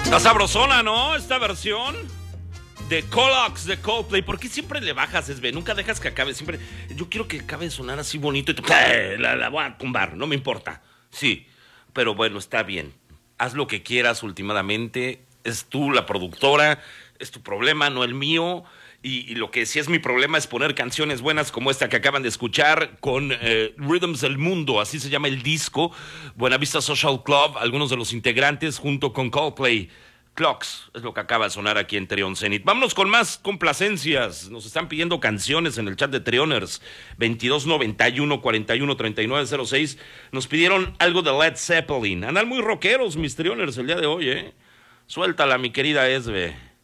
Está sabrosona, ¿no? Esta versión de Colox de Coldplay. ¿Por qué siempre le bajas, Esbe? Nunca dejas que acabe. Siempre. Yo quiero que acabe de sonar así bonito y la voy a tumbar. No me importa. Sí, pero bueno, está bien. Haz lo que quieras últimamente. Es tú la productora. Es tu problema, no el mío. Y lo que sí es mi problema es poner canciones buenas como esta que acaban de escuchar con Rhythms del Mundo, así se llama el disco. Buenavista Social Club, algunos de los integrantes junto con Coldplay. Clocks es lo que acaba de sonar aquí en Trion Zenit. Vámonos con más complacencias. Nos están pidiendo canciones en el chat de Trioners. 2291-413906. Nos pidieron algo de Led Zeppelin. Andan muy rockeros mis Trioners el día de hoy, ¿eh? Suéltala, mi querida Esbe.